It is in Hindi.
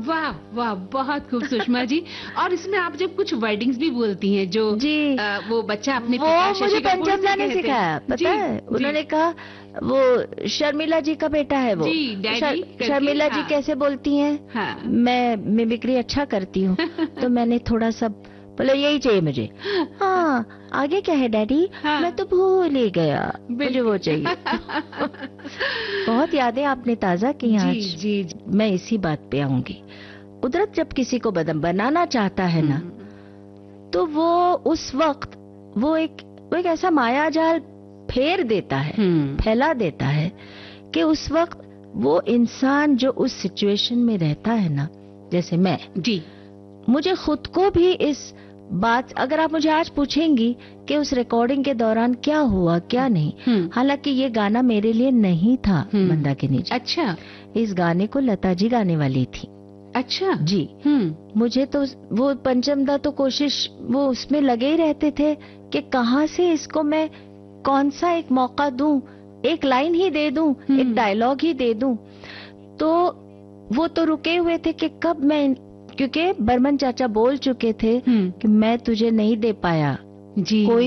वाह वाह, बहुत खूब सुषमा जी। और इसमें आप जब कुछ वर्डिंग्स भी बोलती हैं जो जी वो बच्चा अपने वो पिता मुझे शशि कपूर पंचमदा से ने कहते सिखाया, हैं। पता है। उन्होंने कहा वो शर्मिला जी का बेटा है वो। जी, डैडी करके, शर्मिला जी हाँ। कैसे बोलती हैं? हाँ। मैं मिमिक्री अच्छा करती हूँ। तो मैंने थोड़ा सा बोला यही चाहिए मुझे। हाँ आगे क्या है डैडी? हाँ। मैं तो भूल ही गया, मुझे वो चाहिए। बहुत यादें आपने ताजा की जी, आज। जी, जी। मैं इसी बात पे आऊंगी। कुदरत जब किसी को बनाना चाहता है ना, तो वो उस वक्त वो एक ऐसा माया जाल फेर देता है, फैला देता है कि उस वक्त वो इंसान जो उस सिचुएशन में रहता है ना, जैसे मैं जी, मुझे खुद को भी इस बात, अगर आप मुझे आज पूछेंगी कि उस रिकॉर्डिंग के दौरान क्या हुआ क्या नहीं, हालांकि ये गाना मेरे लिए नहीं था मंदाकिनी जी। अच्छा। इस गाने को लता जी गाने वाली थी। अच्छा जी। मुझे तो वो पंचमदा तो कोशिश वो उसमें लगे ही रहते थे कि कहाँ से इसको मैं कौन सा एक मौका दूं, एक लाइन ही दे दूं, एक डायलॉग ही दे दूं। तो वो तो रुके हुए थे कि कब मैं, क्योंकि बर्मन चाचा बोल चुके थे कि मैं तुझे नहीं दे पाया जी। कोई